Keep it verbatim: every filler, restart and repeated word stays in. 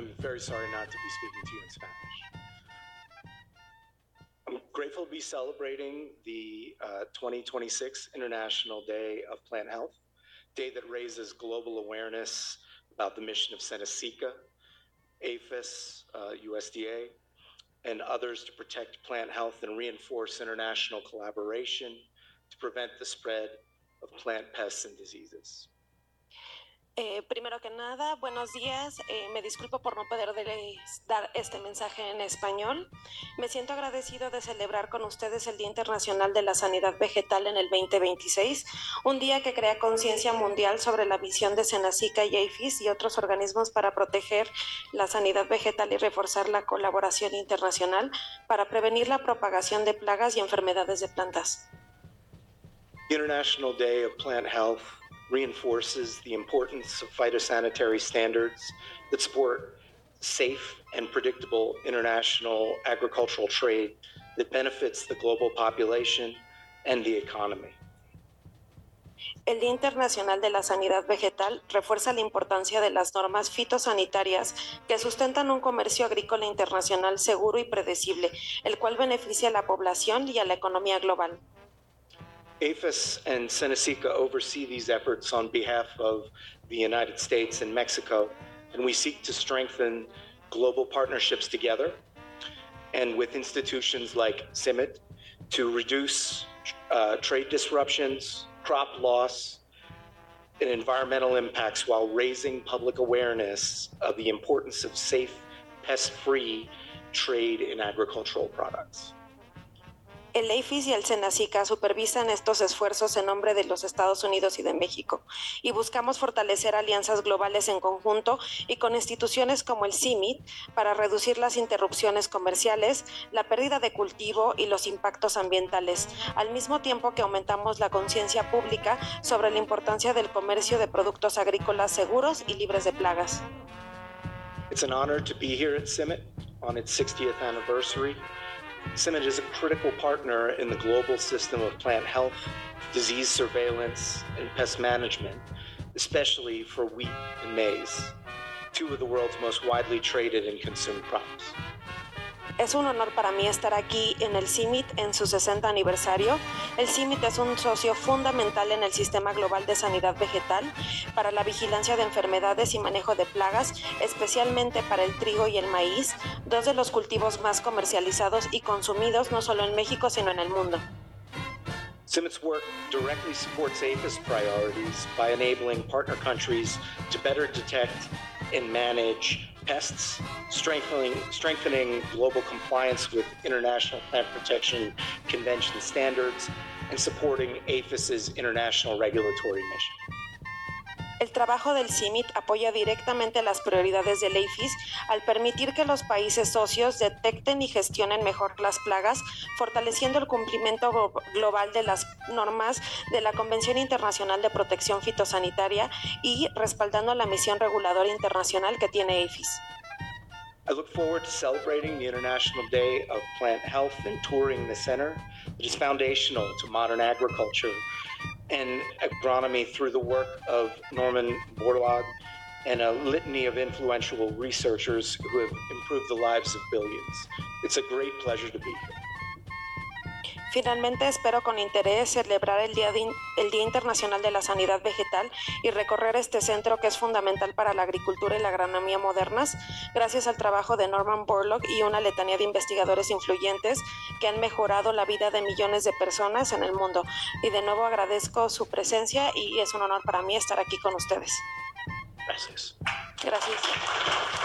I'm very sorry not to be speaking to you in Spanish. I'm grateful to be celebrating the uh, twenty twenty-six International Day of Plant Health, day that raises global awareness about the mission of Seneca, APHIS, uh, U S D A, and others to protect plant health and reinforce international collaboration to prevent the spread of plant pests and diseases. Eh, primero que nada, buenos días. Eh, me disculpo por no poderles dar este mensaje en español. Me siento agradecido de celebrar con ustedes el Día Internacional de la Sanidad Vegetal en el veinte veintiséis, un día que crea conciencia mundial sobre la visión de Senacica y APHIS y otros organismos para proteger la sanidad vegetal y reforzar la colaboración internacional para prevenir la propagación de plagas y enfermedades de plantas. The International Day of Plant Health reinforces the importance of phytosanitary standards that support safe and predictable international agricultural trade that benefits the global population and the economy. El Día Internacional de la Sanidad Vegetal refuerza la importancia de las normas fitosanitarias que sustentan un comercio agrícola internacional seguro y predecible, el cual beneficia a la población y a la economía global. APHIS and Seneca oversee these efforts on behalf of the United States and Mexico, and we seek to strengthen global partnerships together and with institutions like CIMMYT to reduce uh, trade disruptions, crop loss, and environmental impacts while raising public awareness of the importance of safe, pest-free trade in agricultural products. El APHIS y el Senacica supervisan estos esfuerzos en nombre de los Estados Unidos y de México, y buscamos fortalecer alianzas globales en conjunto y con instituciones como el CIMMYT para reducir las interrupciones comerciales, la pérdida de cultivo y los impactos ambientales, al mismo tiempo que aumentamos la conciencia pública sobre la importancia del comercio de productos agrícolas seguros y libres de plagas. It's an honor to be here at CIMMYT on its sixtieth anniversary. CIMMYT is a critical partner in the global system of plant health, disease surveillance, and pest management, especially for wheat and maize, two of the world's most widely traded and consumed crops. Es un honor para mí estar aquí en el CIMMYT en su sesenta aniversario. El CIMMYT es un socio fundamental en el Sistema Global de Sanidad Vegetal para la vigilancia de enfermedades y manejo de plagas, especialmente para el trigo y el maíz, dos de los cultivos más comercializados y consumidos no solo en México, sino en el mundo. CIMMYT's work directly supports APHIS priorities by enabling partner countries to better detect and manage pests, strengthening, strengthening global compliance with International Plant Protection Convention standards, and supporting APHIS's international regulatory mission. El trabajo del CIMMYT apoya directamente las prioridades del APHIS al permitir que los países socios detecten y gestionen mejor las plagas, fortaleciendo el cumplimiento global de las normas de la Convención Internacional de Protección Fitosanitaria y respaldando la misión reguladora internacional que tiene APHIS. I look forward to celebrating the International Day of Plant Health and touring the center that is foundational to modern agriculture and agronomy through the work of Norman Borlaug and a litany of influential researchers who have improved the lives of billions. It's a great pleasure to be here. Finalmente, espero con interés celebrar el Día, de, el Día Internacional de la Sanidad Vegetal y recorrer este centro que es fundamental para la agricultura y la agronomía modernas, gracias al trabajo de Norman Borlaug y una letanía de investigadores influyentes que han mejorado la vida de millones de personas en el mundo. Y de nuevo agradezco su presencia y es un honor para mí estar aquí con ustedes. Gracias. Gracias.